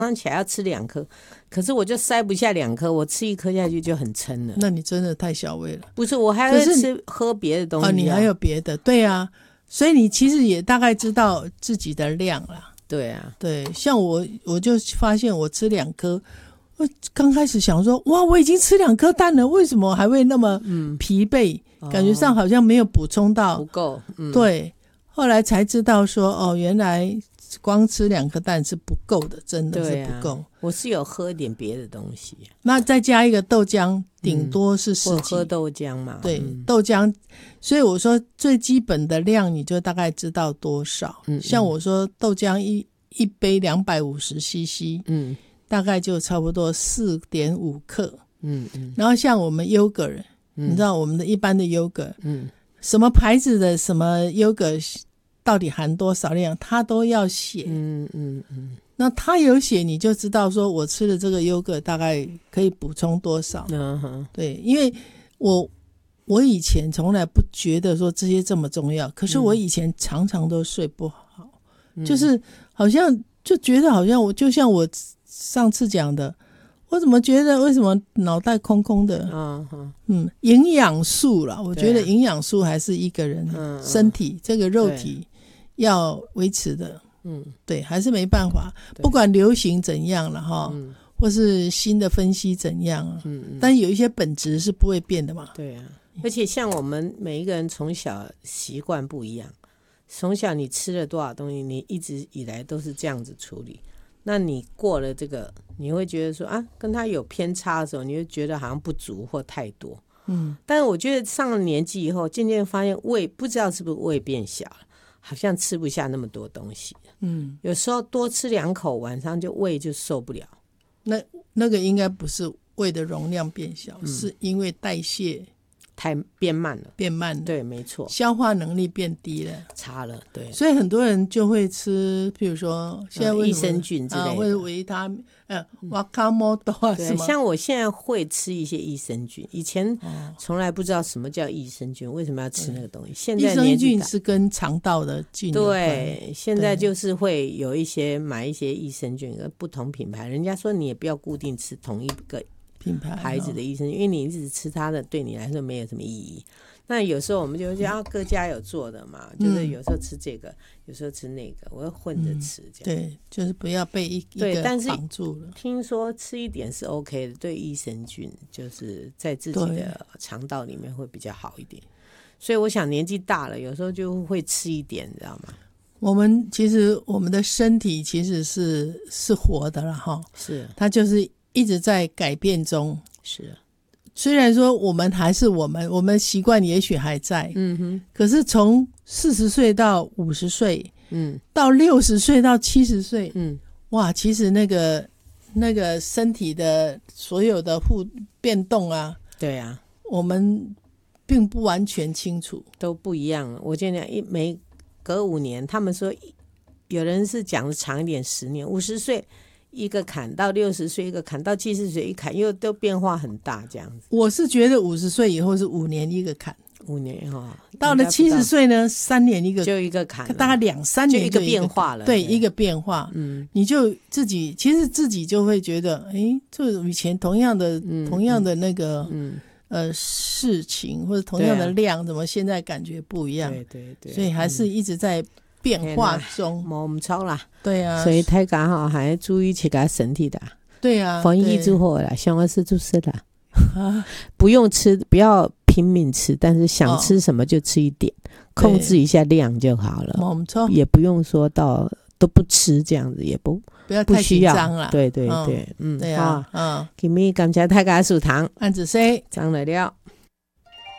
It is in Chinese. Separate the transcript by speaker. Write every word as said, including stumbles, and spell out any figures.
Speaker 1: 上起来要吃两颗，可是我就塞不下两颗，我吃一颗下去就很撑了。
Speaker 2: 那你真的太小胃了。
Speaker 1: 不是，我还会吃喝别的东西、啊。哦，
Speaker 2: 你还有别的？对啊，所以你其实也大概知道自己的量啦。
Speaker 1: 对啊，
Speaker 2: 对，像我我就发现我吃两颗，我刚开始想说，哇，我已经吃两颗蛋了，为什么还会那么疲惫？嗯、感觉上好像没有补充到，
Speaker 1: 不够。嗯、
Speaker 2: 对，后来才知道说，哦，原来光吃两颗蛋是不够的，真的是不够。啊、
Speaker 1: 我是有喝一点别的东西，
Speaker 2: 那再加一个豆浆，顶多是十几。
Speaker 1: 我喝豆浆嘛，
Speaker 2: 对，
Speaker 1: 嗯、
Speaker 2: 豆浆。所以我说最基本的量你就大概知道多少。嗯嗯，像我说豆浆一一杯两百五十 C C， 嗯，大概就差不多四点五克。嗯嗯，然后像我们 yogurt，嗯、你知道我们的一般的 yogurt，嗯，什么牌子的什么 yogurt。到底含多少量他都要写。嗯嗯嗯，那他有写你就知道说我吃的这个优格大概可以补充多少。嗯，对，因为我我以前从来不觉得说这些这么重要，可是我以前常常都睡不好。嗯、就是好像就觉得好像我就像我上次讲的，我怎么觉得为什么脑袋空空的。嗯嗯，营养素啦，我觉得营养素还是一个人身体、啊、这个肉体要维持的。嗯，对，还是没办法，不管流行怎样了哈、嗯，或是新的分析怎样，嗯嗯，但有一些本质是不会变的嘛。
Speaker 1: 对啊，而且像我们每一个人从小习惯不一样，从小你吃了多少东西，你一直以来都是这样子处理，那你过了这个，你会觉得说啊，跟他有偏差的时候，你会觉得好像不足或太多。嗯，但是我觉得上了年纪以后，渐渐发现胃不知道是不是胃变小了，好像吃不下那么多东西。嗯，有时候多吃两口，晚上就胃就受不了。
Speaker 2: 那那个应该不是胃的容量变小，嗯、是因为代谢
Speaker 1: 太变慢了，
Speaker 2: 变慢了，
Speaker 1: 对，没错，
Speaker 2: 消化能力变低了，
Speaker 1: 差了，对，
Speaker 2: 所以很多人就会吃，比如说现在
Speaker 1: 益生菌之类的，
Speaker 2: 啊、或者维他命，呃，瓦卡莫多啊，
Speaker 1: 对，像我现在会吃一些益生菌，以前从来不知道什么叫益生菌，为什么要吃那个东西？现在
Speaker 2: 益生菌是跟肠道的菌有关，
Speaker 1: 对，现在就是会有一些买一些益生菌，不同品牌，人家说你也不要固定吃同一个
Speaker 2: 品牌
Speaker 1: 牌子的益生菌，因为你一直吃它的对你来说没有什么意义。那有时候我们就会觉得啊，各家有做的嘛，嗯、就是有时候吃这个，有时候吃那个，我要混着吃这样、
Speaker 2: 嗯、对，就是不要被一一个绑住了。
Speaker 1: 听说吃一点是 OK 的，对益生菌就是在自己的肠道里面会比较好一点。所以我想年纪大了，有时候就会吃一点，你知道吗？
Speaker 2: 我们其实我们的身体其实是是活的了哈，
Speaker 1: 是
Speaker 2: 它就是一直在改变中，
Speaker 1: 是。
Speaker 2: 虽然说我们还是我们，我们习惯也许还在，嗯哼，可是从四十岁到五十岁，嗯，到六十岁到七十岁，嗯，哇，其实那个那个身体的所有的互变动啊，
Speaker 1: 对啊，
Speaker 2: 我们并不完全清楚，
Speaker 1: 都不一样。我现在一每隔五年，他们说有人是讲的长一点，十年，五十岁。一个砍到六十岁，一个砍到七十岁，一砍又都变化很大，这样子。
Speaker 2: 我是觉得五十岁以后是五年一个砍，
Speaker 1: 五年哈、哦，
Speaker 2: 到了七十岁呢，三年一个，
Speaker 1: 就一个砍，
Speaker 2: 大概两三年
Speaker 1: 就一个变化了。
Speaker 2: 对，一个变化，嗯，你就自己其实自己就会觉得，哎，就以前同样的、嗯、同样的那个，嗯呃事情或者同样的量，怎么现在感觉不一样？
Speaker 1: 对对对，
Speaker 2: 所以还是一直在变化中，
Speaker 1: 冇唔错啦。
Speaker 2: 对啊，
Speaker 1: 所以大家哈还注意自己身体的。
Speaker 2: 对啊，
Speaker 1: 防疫之后啦，想要吃就吃啦，不用吃，不要拼命吃，但是想吃什么就吃一点，哦、控制一下量就好了。冇错，也不用说到都不吃这样子，也不
Speaker 2: 不要太紧张了。
Speaker 1: 对对对，嗯，
Speaker 2: 对啊，嗯，
Speaker 1: 今日感谢大家收听，
Speaker 2: 安子 C
Speaker 1: 张来了。